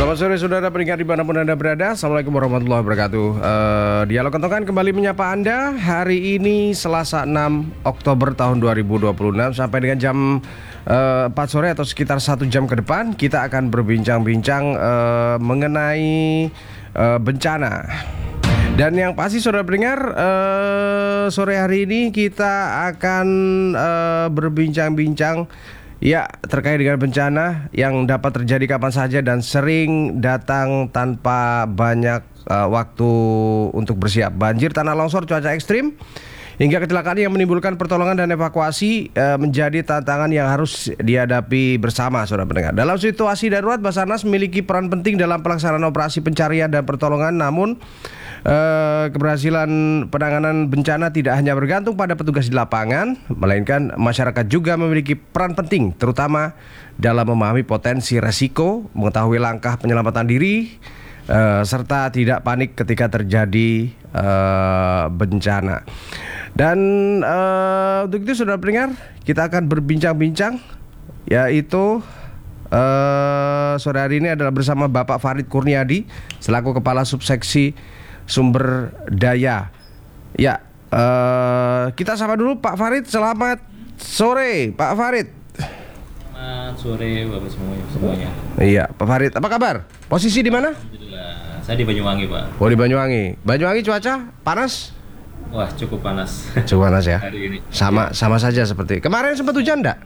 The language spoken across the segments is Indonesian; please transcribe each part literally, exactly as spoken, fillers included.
Selamat sore saudara pendengar dimanapun Anda berada. Assalamualaikum warahmatullahi wabarakatuh. uh, Dialog Kentongan kembali menyapa Anda. Hari ini Selasa enam Oktober tahun dua ribu dua puluh enam. Sampai dengan jam uh, empat sore atau sekitar satu jam ke depan, kita akan berbincang-bincang uh, mengenai uh, bencana. Dan yang pasti saudara pendengar, uh, sore hari ini kita akan uh, berbincang-bincang ya terkait dengan bencana yang dapat terjadi kapan saja dan sering datang tanpa banyak uh, waktu untuk bersiap. Banjir, tanah longsor, cuaca ekstrim, hingga kecelakaan yang menimbulkan pertolongan dan evakuasi uh, menjadi tantangan yang harus dihadapi bersama saudara pendengar. Dalam situasi darurat, Basarnas memiliki peran penting dalam pelaksanaan operasi pencarian dan pertolongan. Namun Uh, keberhasilan penanganan bencana tidak hanya bergantung pada petugas di lapangan, melainkan masyarakat juga memiliki peran penting, terutama dalam memahami potensi resiko, mengetahui langkah penyelamatan diri, uh, serta tidak panik ketika terjadi uh, bencana. Dan uh, untuk itu saudara pendengar, kita akan berbincang-bincang, yaitu uh, sore hari ini adalah bersama Bapak Farid Kurniadi selaku Kepala Subseksi Sumber Daya. Ya, uh, kita sapa dulu Pak Farid. Selamat sore, Pak Farid. Selamat sore Bapak semuanya. semuanya. Iya, Pak Farid. Apa kabar? Posisi di mana? Alhamdulillah. Saya di Banyuwangi, Pak. Oh, di Banyuwangi. Banyuwangi cuaca panas? Wah, cukup panas. Cukup panas ya. Hari ini. Sama, ya. sama saja seperti kemarin. Sempat hujan enggak?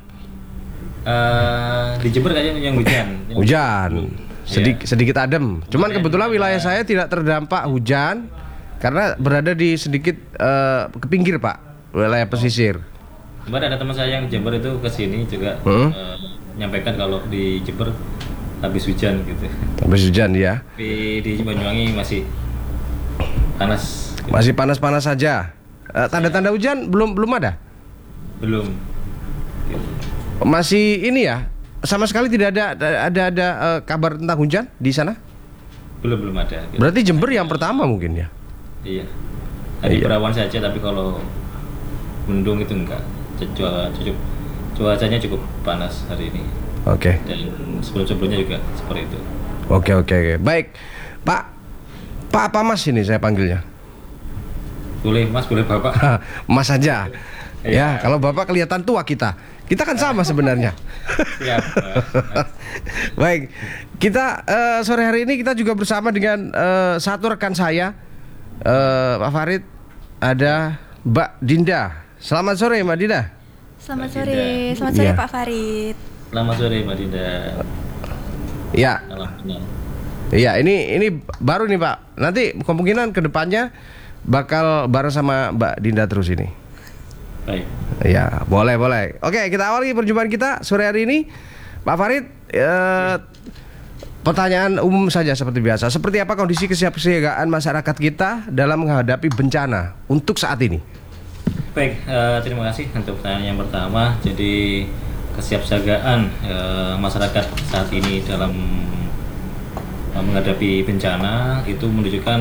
Uh, di Jember kayaknya yang hujan. Hujan. Sedikit, ya. sedikit adem. Cuman kebetulan wilayah saya tidak terdampak hujan karena berada di sedikit uh, ke pinggir Pak, wilayah pesisir. Kemarin ada teman saya yang Jember itu ke sini juga hmm? uh, menyampaikan kalau di Jember habis hujan gitu. Habis hujan ya. Tapi di Banyuwangi masih panas. Gitu. Masih panas-panas saja. Uh, tanda-tanda hujan belum belum ada? Belum. Gitu. Masih ini ya. Sama sekali tidak ada ada ada uh, kabar tentang hujan di sana? Belum belum ada. Gitu. Berarti Jember yang pertama mungkin ya? Iya. Tadi iya. berawan saja, tapi kalau mendung itu enggak. Cuaca cukup cuacanya cukup panas hari ini. Oke. Okay. Dan sebelum-sebelumnya juga seperti itu. Oke okay, oke okay, oke. Okay. Baik, Pak. Pak apa Mas ini saya panggilnya? Boleh Mas, boleh Bapak. Mas saja. Ya, kalau Bapak kelihatan tua kita. Kita kan sama sebenarnya. Siap. Baik, kita uh, sore hari ini kita juga bersama dengan uh, satu rekan saya, uh, Pak Farid. Ada Mbak Dinda. Selamat sore Mbak Dinda. Selamat Mbak sore, Dinda. selamat sore Ya. Pak Farid. Selamat sore Mbak Dinda. Ya. Alhamdulillah. Iya, ini ini baru nih Pak. Nanti kemungkinan kedepannya bakal bareng sama Mbak Dinda terus ini. Baik. Ya, boleh boleh. Oke, kita awali perjumpaan kita sore hari ini, Pak Farid. Eh, pertanyaan umum saja seperti biasa. Seperti apa kondisi kesiapsiagaan masyarakat kita dalam menghadapi bencana untuk saat ini? Baik, uh, terima kasih untuk pertanyaan yang pertama. Jadi kesiapsiagaan uh, masyarakat saat ini dalam uh, menghadapi bencana itu menunjukkan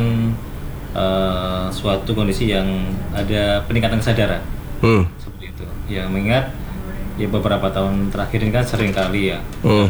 uh, suatu kondisi yang ada peningkatan kesadaran. Hmm. Seperti itu. Ya, mengingat ya beberapa tahun terakhir ini kan sering kali ya hmm.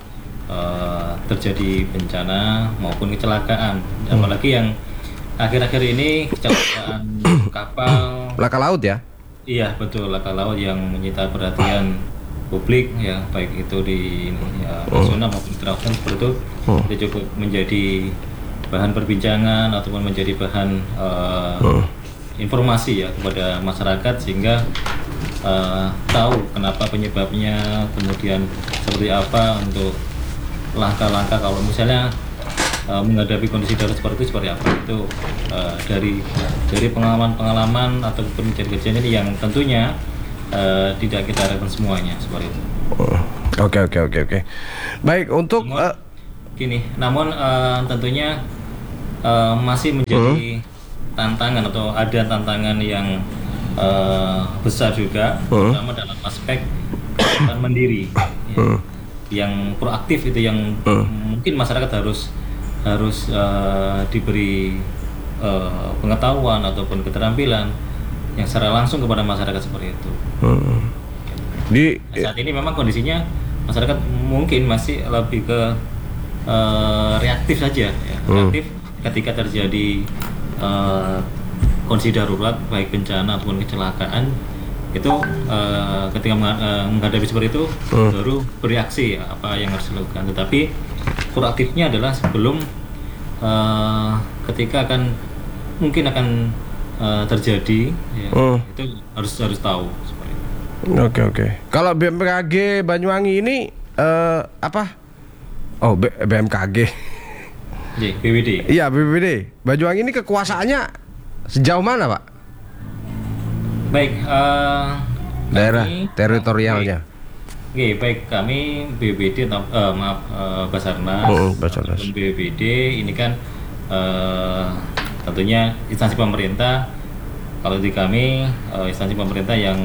uh, terjadi bencana maupun kecelakaan, hmm. apalagi yang akhir-akhir ini kecelakaan kapal laka laut ya. Iya betul, laka laut yang menyita perhatian publik ya, baik itu di ya, nasional hmm. maupun internasional seperti itu. Hmm. Itu cukup menjadi bahan perbincangan ataupun menjadi bahan uh, hmm. informasi ya kepada masyarakat, sehingga uh, tahu kenapa penyebabnya, kemudian seperti apa untuk langkah-langkah kalau misalnya uh, menghadapi kondisi darurat seperti itu seperti apa. Itu uh, dari dari pengalaman-pengalaman ataupun kejadian ini yang tentunya uh, tidak kita harapkan semuanya seperti itu. Oke oke oke oke. Baik, untuk namun, uh, gini, namun uh, tentunya uh, masih menjadi hmm. tantangan atau ada tantangan yang uh, besar juga, hmm. terutama dalam aspek kesehatan mandiri, ya, hmm. yang proaktif itu yang hmm. mungkin masyarakat harus harus uh, diberi uh, pengetahuan ataupun keterampilan yang secara langsung kepada masyarakat seperti itu. Hmm. Di nah, saat ini memang kondisinya masyarakat mungkin masih lebih ke uh, reaktif saja, ya. reaktif hmm. ketika terjadi uh, kondisi darurat baik bencana ataupun kecelakaan itu uh, ketika menghadapi seperti itu hmm. baru bereaksi apa yang harus dilakukan. Tetapi proaktifnya adalah sebelum uh, ketika akan mungkin akan uh, terjadi ya, hmm. itu harus harus tahu seperti itu. Oke oke. Kalau B M K G Banyuwangi ini uh, apa? Oh B- BMKG. Iya, B P B D. Iya B P B D. Banyuwangi ini kekuasaannya sejauh mana, Pak? Baik, uh, daerah kami, teritorialnya. Oke, baik kami B P B D atau uh, maaf uh, Basarnas, oh, Basarnas. B P B D ini kan uh, tentunya instansi pemerintah. Kalau di kami uh, instansi pemerintah yang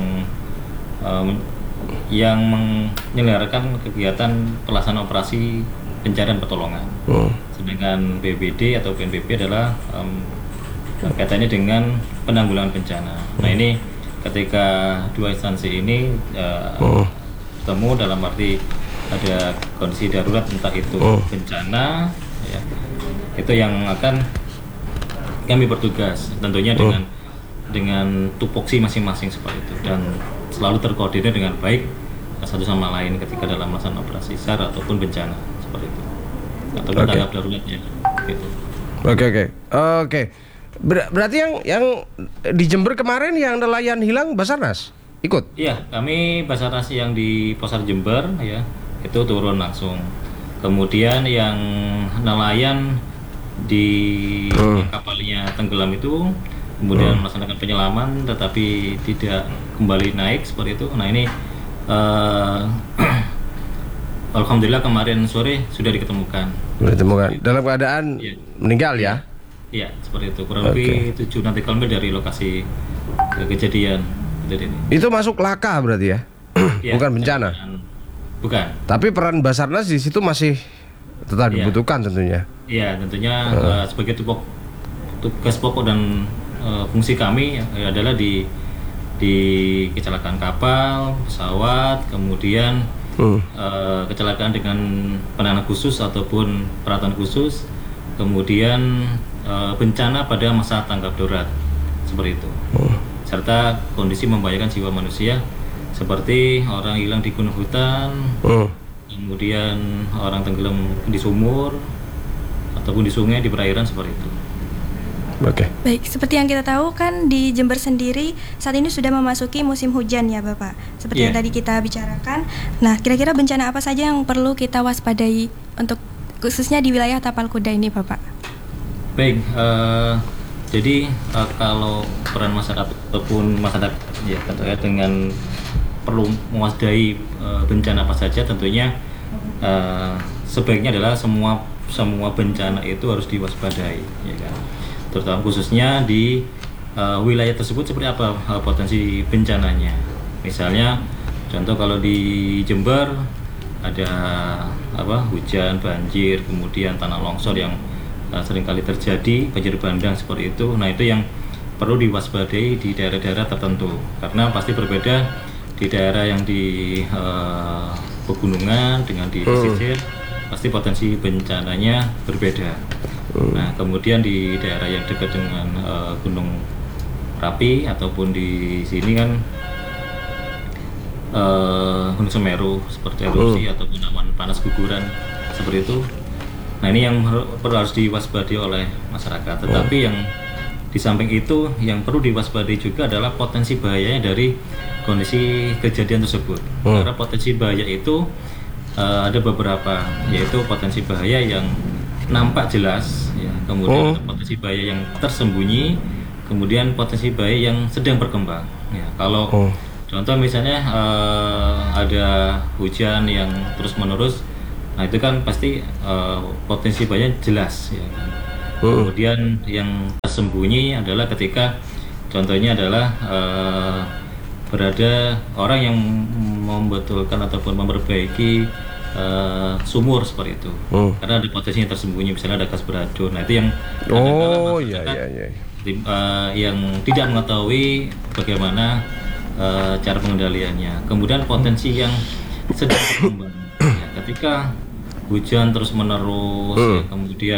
uh, yang menyelenggarakan kegiatan pelaksanaan operasi pencarian pertolongan. Hmm. Sedangkan B P B D atau B N P B adalah um, kaitannya dengan penanggulangan bencana. Nah ini ketika dua instansi ini uh, oh. bertemu dalam arti ada kondisi darurat entah itu oh. bencana, ya, itu yang akan kami bertugas tentunya oh. dengan dengan tupoksi masing-masing seperti itu dan selalu terkoordinir dengan baik satu sama lain ketika dalam melaksanakan operasi S A R ataupun bencana seperti itu ataupun okay. tanggap daruratnya gitu. Oke okay, oke okay. oke. Okay. Ber- berarti yang yang di Jember kemarin yang nelayan hilang Basarnas ikut? Iya, kami Basarnas yang di Posar Jember ya itu turun langsung. Kemudian yang nelayan di hmm. kapalnya tenggelam itu kemudian hmm. melaksanakan penyelaman tetapi tidak kembali naik seperti itu. Nah ini uh, alhamdulillah kemarin sore sudah diketemukan. Ditemukan dalam keadaan ya. meninggal ya? Iya, seperti itu. Kurang lebih okay. tujuh nautical mil dari lokasi kejadian. Jadi ini. Itu masuk laka berarti ya? ya Bukan bencana? Bukan. Tapi peran Basarnas di situ masih tetap ya. dibutuhkan tentunya? Iya, tentunya uh. Uh, sebagai tupok, tugas pokok dan uh, fungsi kami ya, adalah di di kecelakaan kapal, pesawat, kemudian uh. Uh, kecelakaan dengan penanganan khusus ataupun peralatan khusus, kemudian Uh, bencana pada masa tanggap darurat seperti itu, oh. serta kondisi membahayakan jiwa manusia seperti orang hilang di gunung hutan, oh. kemudian orang tenggelam di sumur ataupun di sungai di perairan seperti itu. Oke. Okay. Baik, seperti yang kita tahu kan di Jember sendiri saat ini sudah memasuki musim hujan ya Bapak. Seperti yeah. yang tadi kita bicarakan. Nah, kira-kira bencana apa saja yang perlu kita waspadai untuk khususnya di wilayah Tapal Kuda ini Bapak? Baik, uh, jadi uh, kalau peran masyarakat ataupun masyarakat ya terkait dengan perlu mewaspadai uh, bencana apa saja, tentunya uh, sebaiknya adalah semua semua bencana itu harus diwaspadai, ya kan. Terutama khususnya di uh, wilayah tersebut seperti apa uh, potensi bencananya. Misalnya, contoh kalau di Jember ada apa hujan, banjir, kemudian tanah longsor yang seringkali terjadi, banjir bandang seperti itu. Nah itu yang perlu diwaspadai di daerah-daerah tertentu karena pasti berbeda di daerah yang di uh, pegunungan dengan di pesisir hmm. pasti potensi bencananya berbeda. hmm. Nah kemudian di daerah yang dekat dengan uh, Gunung Merapi ataupun di sini kan uh, Gunung Semeru seperti erupsi hmm. ataupun awan panas guguran seperti itu. Nah ini yang perlu harus diwaspadai oleh masyarakat. Tetapi oh. yang di samping itu yang perlu diwaspadai juga adalah potensi bahayanya dari kondisi kejadian tersebut. Oh. Karena potensi bahaya itu uh, ada beberapa, yaitu potensi bahaya yang nampak jelas, ya. Kemudian oh. ada potensi bahaya yang tersembunyi, kemudian potensi bahaya yang sedang berkembang. Ya, kalau oh. contoh misalnya uh, ada hujan yang terus menerus. Nah itu kan pasti uh, potensi bahaya jelas ya kan. Uh. Kemudian yang tersembunyi adalah ketika contohnya adalah uh, berada orang yang membetulkan ataupun memperbaiki uh, sumur seperti itu. Uh. Karena ada potensi yang tersembunyi, misalnya ada gas beracun. Nah itu yang oh iya iya iya. Uh, yang tidak mengetahui bagaimana uh, cara pengendaliannya. Kemudian potensi yang sedang berkembang. Ya, ketika hujan terus menerus, hmm. ya, kemudian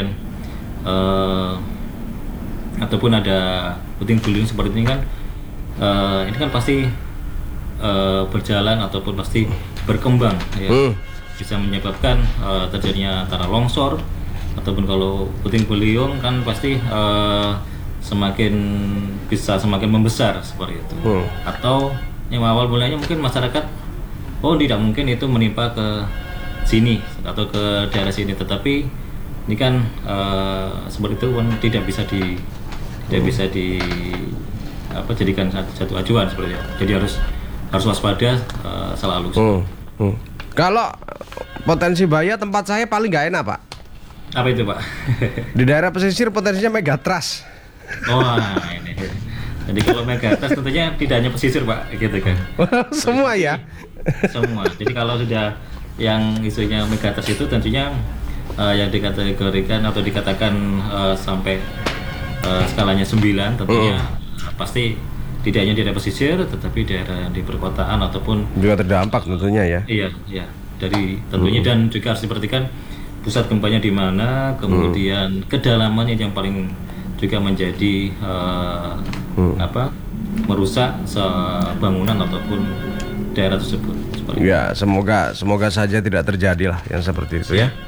uh, ataupun ada puting beliung seperti ini kan, uh, ini kan pasti uh, berjalan ataupun pasti berkembang, ya, hmm. bisa menyebabkan uh, terjadinya antara longsor ataupun kalau puting beliung kan pasti uh, semakin bisa semakin membesar seperti itu, hmm. atau yang awal mulanya mungkin masyarakat oh tidak mungkin itu menimpa ke sini atau ke daerah sini, tetapi ini kan uh, seperti itu kan tidak bisa di tidak hmm. bisa di apa jadikan satu, satu acuan seperti itu. Jadi harus harus waspada uh, selalu. Hmm. Hmm. Kalau potensi bahaya tempat saya paling nggak enak, Pak. Apa itu, Pak? Di daerah pesisir potensinya megatrust. Oh, nah, ini. Jadi kalau megatrust tentunya tidak hanya pesisir, Pak, gitu kan. Semua ya. Semua. Jadi kalau sudah yang isunya megatrust itu tentunya uh, yang dikategorikan atau dikatakan uh, sampai uh, skalanya sembilan tentunya uh. pasti tidak hanya di daerah pesisir tetapi daerah di perkotaan ataupun juga terdampak tentunya ya. Iya, iya. Dari tentunya uh. dan juga harus diperhatikan pusat gempanya di mana, kemudian uh. kedalamannya yang paling juga menjadi uh, uh. apa? merusak bangunan ataupun daerah tersebut. Ya, semoga semoga saja tidak terjadi lah yang seperti itu ya.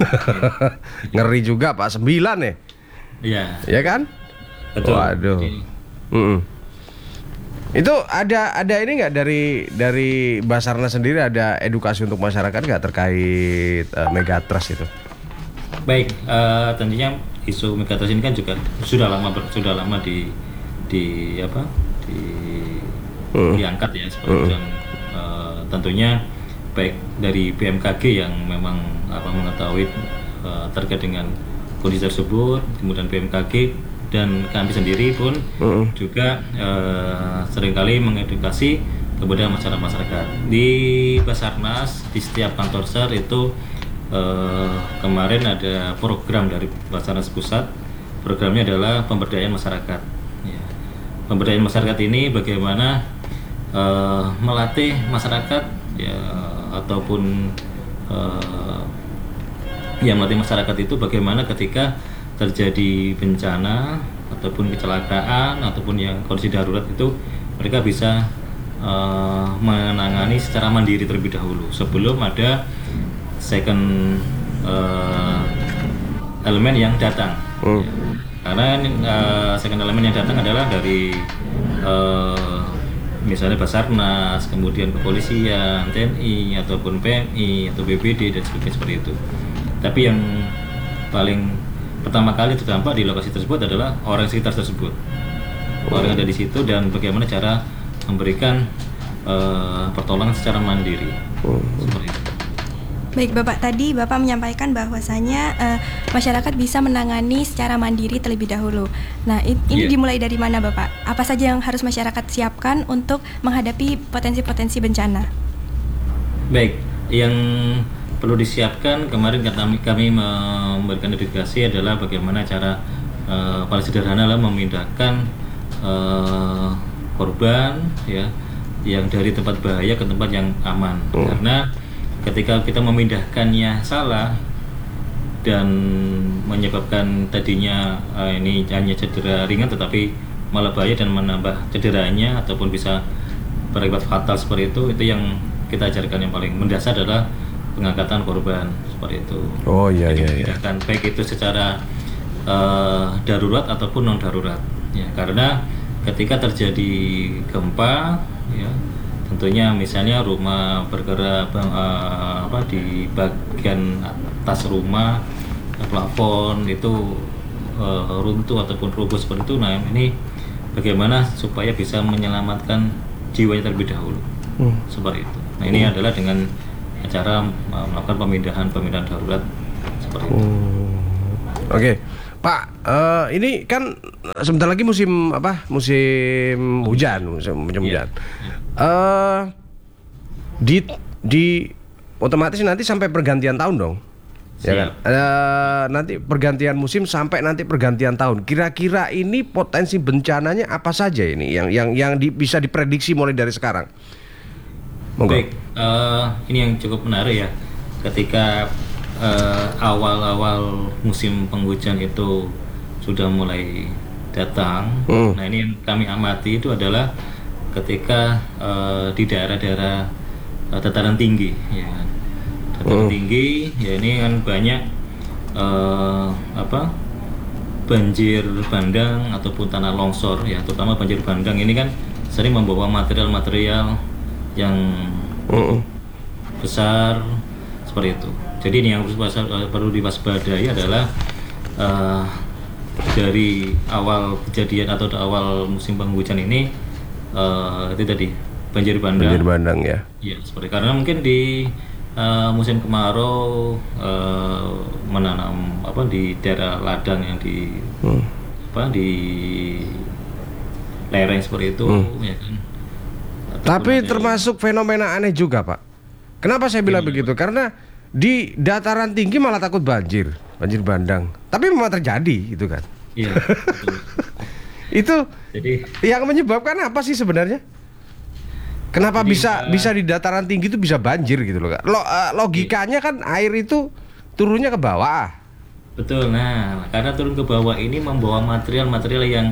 Ngeri juga Pak, sembilan ya. Iya. Ya kan? Betul. Waduh. Mm-mm. Itu ada ada ini nggak dari dari Basarnas sendiri, ada edukasi untuk masyarakat nggak terkait uh, megatrust itu? Baik, uh, tentunya isu megatrust ini kan juga sudah lama sudah lama di di apa di mm. diangkat ya seperti mm. yang tentunya baik dari B M K G yang memang apa mengetahui uh, terkait dengan kondisi tersebut, kemudian B M K G dan kami sendiri pun uh-uh. juga uh, seringkali mengedukasi kepada masyarakat-masyarakat di Basarnas. Di setiap kantor S A R itu uh, kemarin ada program dari Basarnas Pusat. Programnya adalah pemberdayaan masyarakat. Ya. Pemberdayaan masyarakat ini bagaimana Uh, melatih masyarakat ya ataupun uh, yang melatih masyarakat itu bagaimana ketika terjadi bencana ataupun kecelakaan ataupun yang kondisi darurat itu mereka bisa uh, menangani secara mandiri terlebih dahulu sebelum ada second uh, elemen yang datang. Hmm. Ya. Karena uh, second elemen yang datang adalah dari uh, misalnya Basarnas, kemudian kepolisian, T N I, ataupun P M I, atau B P D, dan sebagainya seperti itu. Tapi yang paling pertama kali terdampak di lokasi tersebut adalah orang sekitar tersebut. Orang yang ada di situ dan bagaimana cara memberikan uh, pertolongan secara mandiri. Seperti itu. Baik Bapak, tadi Bapak menyampaikan bahwasanya uh, masyarakat bisa menangani secara mandiri terlebih dahulu. Nah, ini yeah. dimulai dari mana Bapak? Apa saja yang harus masyarakat siapkan untuk menghadapi potensi-potensi bencana? Baik, yang perlu disiapkan kemarin kami, kami memberikan edukasi adalah bagaimana cara uh, paling sederhana lah memindahkan uh, korban ya yang dari tempat bahaya ke tempat yang aman. Oh. Karena ketika kita memindahkannya salah dan menyebabkan tadinya uh, ini hanya cedera ringan tetapi malah bahaya dan menambah cederanya ataupun bisa berakibat fatal seperti itu, itu yang kita ajarkan yang paling mendasar adalah pengangkatan korban seperti itu. Oh iya iya iya. Dan baik itu secara uh, darurat ataupun non darurat ya, karena ketika terjadi gempa ya tentunya misalnya rumah bergerak uh, apa di bagian atas rumah, plafon itu uh, runtuh ataupun roboh seperti itu. Nah ini bagaimana supaya bisa menyelamatkan jiwanya terlebih dahulu, hmm. seperti itu. Nah ini hmm. adalah dengan cara uh, melakukan pemindahan pemindahan darurat seperti itu. Hmm. Oke, okay. Pak, uh, ini kan sebentar lagi musim apa? Musim hujan, musim, musim hujan. Yeah. Uh, di di otomatis nanti sampai pergantian tahun dong, Siap. ya kan? Uh, nanti pergantian musim sampai nanti pergantian tahun. Kira-kira ini potensi bencananya apa saja ini yang yang yang di, bisa diprediksi mulai dari sekarang? Monggo. Baik, uh, ini yang cukup menarik ya. Ketika uh, awal-awal musim penghujan itu sudah mulai datang. Hmm. Nah, ini yang kami amati itu adalah ketika uh, di daerah-daerah uh, dataran tinggi, ya. Dataran hmm. tinggi, ya ini kan banyak uh, apa banjir bandang ataupun tanah longsor, ya, terutama banjir bandang ini kan sering membawa material-material yang hmm. besar seperti itu. Jadi ini yang perlu diwaspadai adalah uh, dari awal kejadian atau awal musim penghujan ini uh, itu tadi banjir bandang. Banjir bandang ya. Iya, seperti karena mungkin di uh, musim kemarau uh, menanam apa di daerah ladang yang di hmm. apa di lereng seperti itu, hmm. ya kan. Tapi termasuk fenomena aneh juga, Pak. Kenapa saya bilang begitu? Karena di dataran tinggi malah takut banjir, banjir bandang. Tapi memang terjadi itu kan. Iya, betul. Itu jadi yang menyebabkan apa sih sebenarnya? Kenapa jadi, bisa uh, bisa di dataran tinggi itu bisa banjir gitu loh, Kak? Lo, uh, logikanya iya. kan air itu turunnya ke bawah. Betul. Nah, karena turun ke bawah ini membawa material-material yang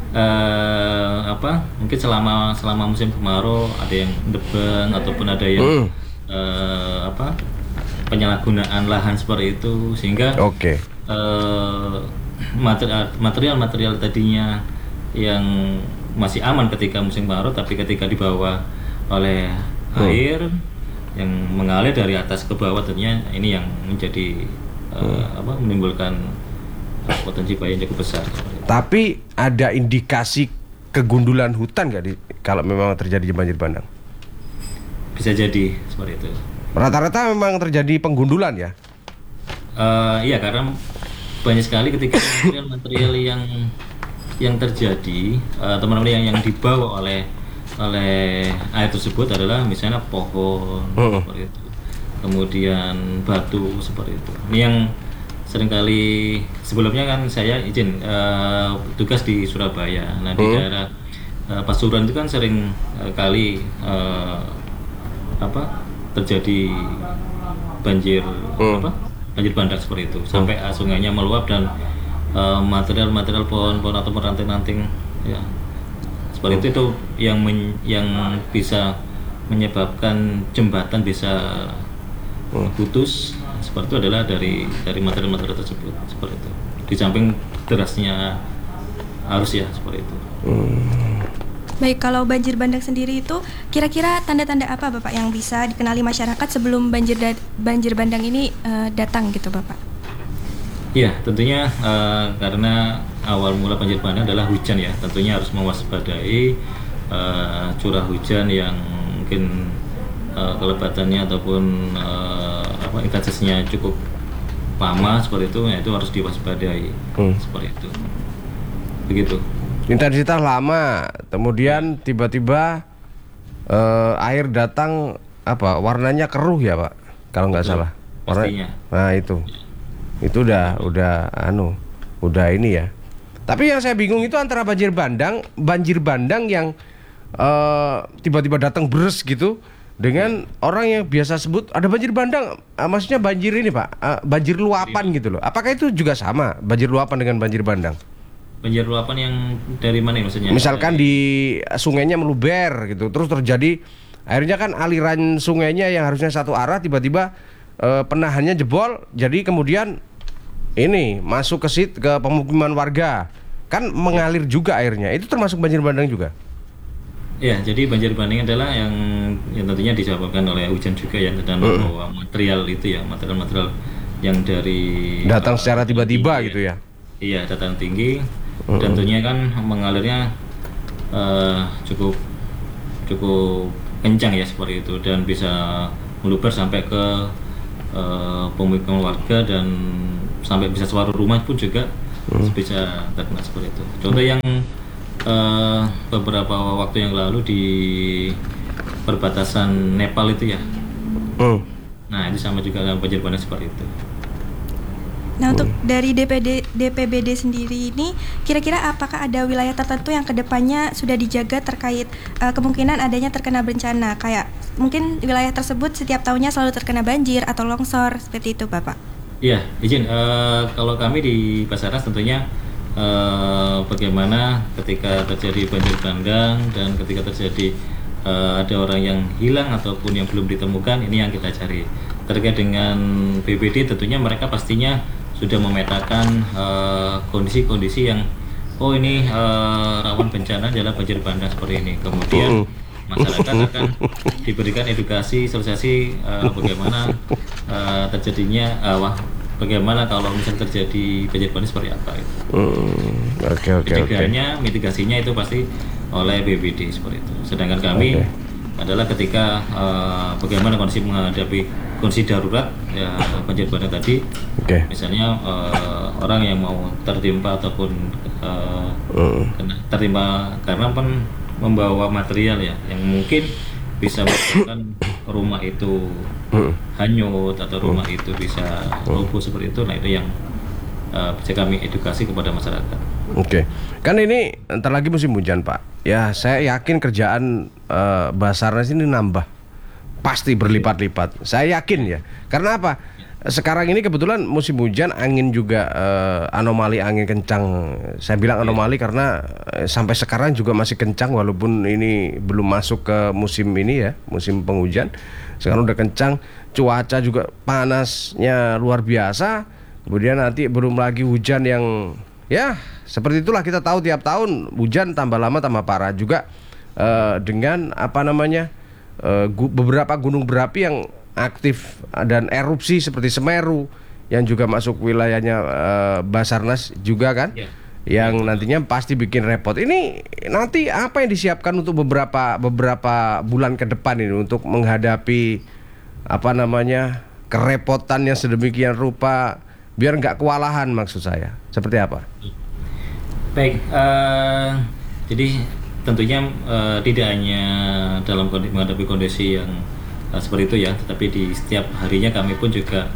uh, apa? Mungkin selama selama musim kemarau ada yang debeng ataupun ada yang hmm. uh, apa? penyalahgunaan lahan seperti itu, sehingga okay. uh, material-material tadinya yang masih aman ketika musim kemarau, tapi ketika dibawa oleh hmm. air yang mengalir dari atas ke bawah, tentunya ini yang menjadi uh, hmm. apa menimbulkan uh, potensi bahaya yang cukup besar. Tapi ada indikasi kegundulan hutan nggak di kalau memang terjadi banjir bandang? Bisa jadi seperti itu. Rata-rata memang terjadi penggundulan ya? Uh, iya, karena banyak sekali ketika material-material yang yang terjadi uh, teman-teman yang yang dibawa oleh oleh air tersebut adalah misalnya pohon hmm. seperti itu, kemudian batu seperti itu. Ini yang seringkali sebelumnya kan saya izin uh, tugas di Surabaya. Nah, di hmm. daerah uh, Pasuruan itu kan sering uh, kali uh, apa terjadi banjir hmm. apa banjir bandang seperti itu, sampai hmm. sungainya meluap dan uh, material-material pohon-pohon atau ranting-ranting ya seperti hmm. itu itu yang men, yang bisa menyebabkan jembatan bisa hmm. putus seperti itu adalah dari dari material-material tersebut seperti itu, di samping derasnya arus ya seperti itu. hmm. Baik, kalau banjir bandang sendiri itu kira-kira tanda-tanda apa Bapak yang bisa dikenali masyarakat sebelum banjir da- banjir bandang ini uh, datang gitu Bapak? Iya, tentunya uh, karena awal mula banjir bandang adalah hujan ya, tentunya harus mewaspadai uh, curah hujan yang mungkin uh, kelebatannya ataupun uh, apa intensitasnya cukup lama seperti itu, ya itu harus diwaspadai hmm. seperti itu. Begitu. Intensitas lama, kemudian tiba-tiba uh, air datang apa warnanya keruh ya Pak, kalau nggak salah. Warna, nah itu, itu udah udah anu, udah ini ya. Tapi yang saya bingung itu antara banjir bandang, banjir bandang yang uh, tiba-tiba datang beres gitu, dengan orang yang biasa sebut ada banjir bandang, uh, maksudnya banjir ini Pak, uh, banjir luapan gitu loh. Apakah itu juga sama banjir luapan dengan banjir bandang? Banjir luapan yang dari mana maksudnya? Misalkan di sungainya meluber gitu, terus terjadi akhirnya kan aliran sungainya yang harusnya satu arah tiba-tiba e, penahannya jebol, jadi kemudian ini masuk ke sit ke pemukiman warga, kan mengalir juga airnya. Itu termasuk banjir bandang juga? Ya, jadi banjir bandang adalah yang yang tentunya disebabkan oleh hujan juga ya, dan membawa mm. material itu ya, material-material yang dari datang uh, secara tiba-tiba tinggi, gitu ya? Iya, datang tinggi. Dan tentunya kan mengalirnya uh, cukup cukup kencang ya seperti itu, dan bisa meluber sampai ke uh, pemukiman warga dan sampai bisa separuh rumah pun juga hmm. bisa terkena seperti itu. Contoh yang uh, beberapa waktu yang lalu di perbatasan Nepal itu ya. Hmm. Nah, itu sama juga dengan banjir bandang seperti itu. Nah, untuk dari D P D, D P B D sendiri ini, kira-kira apakah ada wilayah tertentu yang kedepannya sudah dijaga terkait uh, kemungkinan adanya terkena bencana? Kayak mungkin wilayah tersebut setiap tahunnya selalu terkena banjir atau longsor, seperti itu Bapak? Iya, izin. Uh, kalau kami di Basarnas tentunya uh, bagaimana ketika terjadi banjir bandang dan ketika terjadi uh, ada orang yang hilang ataupun yang belum ditemukan, ini yang kita cari. Terkait dengan B P D tentunya mereka pastinya sudah memetakan uh, kondisi-kondisi yang oh ini uh, rawan bencana adalah banjir bandang seperti ini. Kemudian masyarakat akan diberikan edukasi, sosialisasi uh, bagaimana uh, terjadinya uh, wah, bagaimana kalau misalnya terjadi banjir bandang seperti apa itu. Hmm, oke oke oke. Mitigasinya itu pasti oleh B P D seperti itu. Sedangkan kami okay. adalah ketika uh, bagaimana kondisi menghadapi kondisi darurat ya banjir bandang tadi, okay. misalnya uh, orang yang mau tertimpa ataupun uh, mm. tertimpa karena pun membawa material ya yang mungkin bisa menyebabkan rumah itu mm. hanyut atau rumah mm. itu bisa roboh mm. seperti itu. Nah itu yang uh, bisa kami edukasi kepada masyarakat. Oke, okay. Kan ini ntar lagi musim hujan Pak. Ya saya yakin kerjaan uh, Basarnas ini nambah. Pasti berlipat-lipat. Saya yakin ya. Karena apa? Sekarang ini kebetulan musim hujan, angin juga uh, anomali angin kencang. Saya bilang anomali karena uh, sampai sekarang juga masih kencang walaupun ini belum masuk ke musim ini ya, musim penghujan. Sekarang udah kencang, cuaca juga panasnya luar biasa. Kemudian nanti belum lagi hujan yang ya seperti itulah, kita tahu tiap tahun hujan tambah lama tambah parah juga uh, dengan apa namanya? Uh, gu- beberapa gunung berapi yang aktif dan erupsi seperti Semeru yang juga masuk wilayahnya uh, Basarnas juga kan, yeah. yang nantinya pasti bikin repot. Ini nanti apa yang disiapkan untuk beberapa beberapa bulan ke depan ini untuk menghadapi apa namanya kerepotan yang sedemikian rupa biar nggak kewalahan, maksud saya seperti apa? Baik, uh, jadi tentunya uh, tidak hanya dalam kondisi, menghadapi kondisi yang uh, seperti itu ya, tetapi di setiap harinya kami pun juga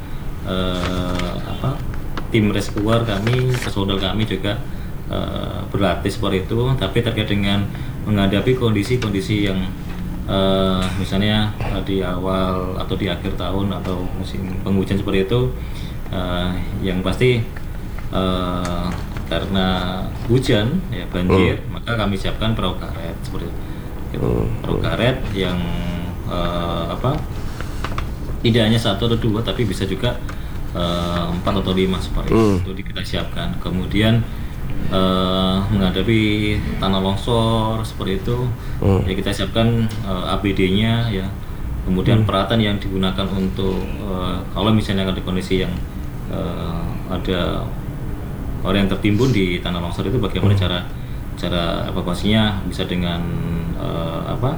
uh, apa tim rescuer kami, personel kami juga uh, berlatih seperti itu. Tapi terkait dengan menghadapi kondisi-kondisi yang uh, misalnya uh, di awal atau di akhir tahun atau musim penghujan seperti itu, uh, yang pasti uh, karena hujan ya banjir, hmm. maka kami siapkan perahu karet seperti itu. Gitu. Hmm. Perahu karet yang uh, apa tidak hanya satu atau dua tapi bisa juga uh, empat atau lima seperti hmm. itu kita siapkan. Kemudian uh, menghadapi tanah longsor seperti itu, hmm. ya kita siapkan uh, A P D-nya ya. Kemudian hmm. peralatan yang digunakan untuk uh, kalau misalnya ada kondisi yang uh, ada orang yang tertimbun di tanah longsor itu bagaimana hmm. cara cara evakuasinya, bisa dengan uh, apa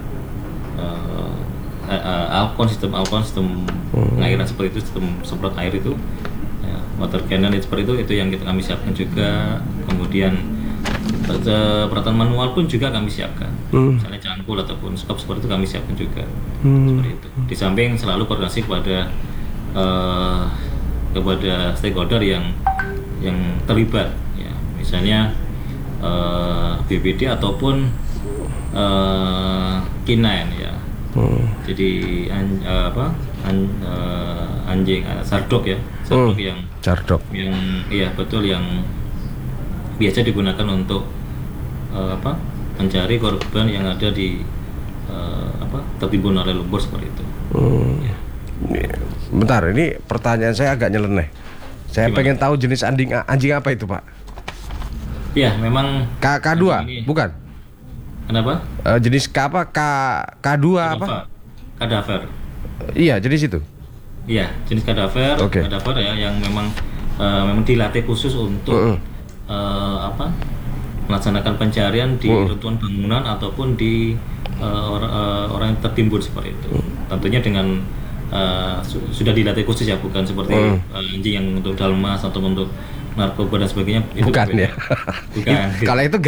uh, uh, alkon sistem alkon sistem hmm. pengairan seperti itu, sistem semprot air itu ya, water cannon itu seperti itu itu yang kita kami siapkan juga. Kemudian peralatan manual pun juga kami siapkan, hmm. misalnya cangkul ataupun skop seperti itu kami siapkan juga, hmm. seperti itu. Di samping selalu koordinasi kepada uh, kepada stakeholder yang yang terlibat ya, misalnya uh, B P D ataupun uh, K sembilan ya. Hmm. Jadi an, uh, apa an, uh, anjing uh, sardok ya, sardok hmm. yang sardok yang iya betul yang biasa digunakan untuk uh, apa mencari korban yang ada di uh, apa tertimbun oleh lumpur seperti itu. Hmm. Ya. Bentar, ini pertanyaan saya agak nyeleneh. Saya Gimana? pengen tahu jenis anjing anjing apa itu, Pak? Ya, memang K K2, bukan? Kenapa? Uh, jenis K apa? K K2 apa? Kadaver. Iya, jenis itu. Iya, jenis kadaver, okay. kadaver ya yang memang uh, memang dilatih khusus untuk uh-uh. uh, apa? melaksanakan pencarian di uh-uh. runtuhan bangunan ataupun di uh, or, uh, orang yang tertimbun seperti itu. Uh-uh. Tentunya dengan Uh, su- sudah dilatih khusus ya, bukan seperti hmm. uh, anjing yang untuk dalmas atau untuk narkoba dan sebagainya. Bukan itu ya. Bukan. Kalau itu